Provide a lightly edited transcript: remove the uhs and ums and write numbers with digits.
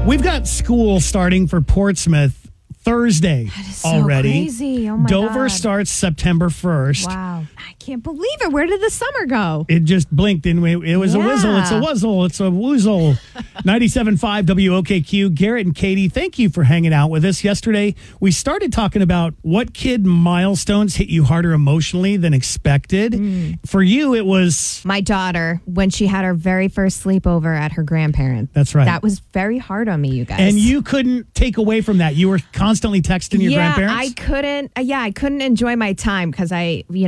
We've got school starting for Portsmouth Thursday That is so already. crazy. Oh, my Dover God. starts September 1st. Wow. I can't believe it. Where did the summer go? It just blinked, and it was a whizzle. It's a wuzzle. It's a woozle. 97.5 WOKQ. Garrett and Katie, thank you for hanging out with us. Yesterday, we started talking about what kid milestones hit you harder emotionally than expected. For you, it was... My daughter, when she had her very first sleepover at her grandparents. That's right. That was very hard on me, you guys. And you couldn't take away from that. You were constantly texting your grandparents? I couldn't enjoy my time because